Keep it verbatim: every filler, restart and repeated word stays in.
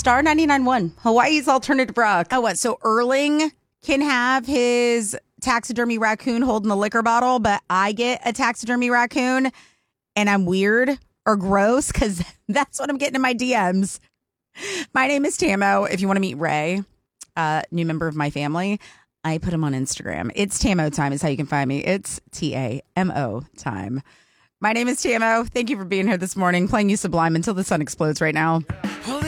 Star ninety-nine one, Hawaii's alternative rock. Oh, what? So Erling can have his taxidermy raccoon holding the liquor bottle, but I get a taxidermy raccoon and I'm weird or gross because that's what I'm getting in my D Ms. My name is Tamo. If you want to meet Ray, uh, new member of my family, I put him on Instagram. It's Tamo time is how you can find me. It's T A M O time. My name is Tamo. Thank you for being here this morning, playing you Sublime until the sun explodes right now.